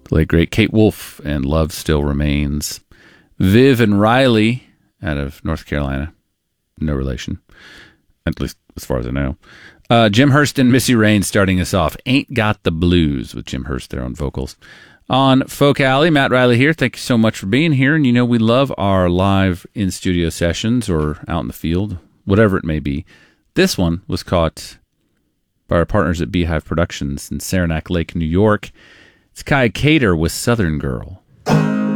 The late great Kate Wolf and Love Still Remains. Viv and Riley out of North Carolina. No relation, at least as far as I know. Jim Hurst and Missy Rain starting us off. Ain't Got the Blues with Jim Hurst there on vocals. On Folk Alley, Matt Riley here. Thank you so much for being here. And you know we love our live in-studio sessions or out in the field, whatever it may be. This one was caught by our partners at Beehive Productions in Saranac Lake, New York. It's Kai Cater with Southern Girl.